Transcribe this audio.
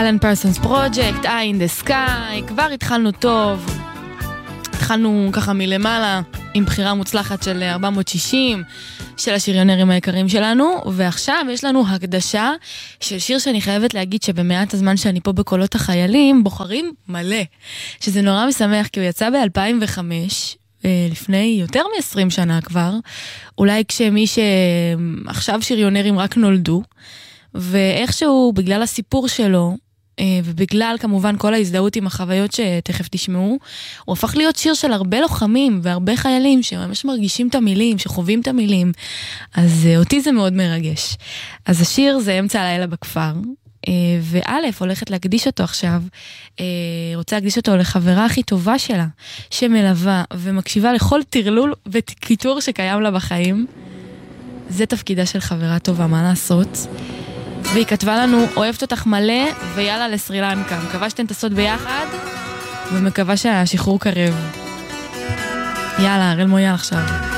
אלן פרסונס פרוג'קט, Eye in the Sky, כבר התחלנו טוב, התחלנו ככה מלמעלה עם בחירה מוצלחת של 460 של השריונרים היקרים שלנו, ועכשיו יש לנו הקדשה של שיר שאני חייבת להגיד שבמעט הזמן שאני פה בקולות החיילים בוחרים מלא, שזה נורא משמח כי הוא יצא ב-2005, לפני יותר מ-20 שנה כבר, אולי כשמי שעכשיו שריונרים רק נולדו, ואיכשהו בגלל הסיפור שלו, ובגלל כמובן כל ההזדהות עם החוויות שתכף תשמעו, הוא הפך להיות שיר של הרבה לוחמים והרבה חיילים שממש מרגישים את המילים, שחווים את המילים, אז אותי זה מאוד מרגש. אז השיר זה אמצע הלילה בכפר, וא' הולכת להקדיש אותו עכשיו, רוצה להקדיש אותו לחברה הכי טובה שלה, שמלווה ומקשיבה לכל תרלול וקיטור שקיים לה בחיים. זה תפקידה של חברה טובה, מה לעשות? והיא כתבה לנו, אוהבת אותך מלא ויאללה לסרילנקה. מקווה שאתן טסות ביחד ומקווה שהשחרור קרב. יאללה, הראל מויאל עכשיו.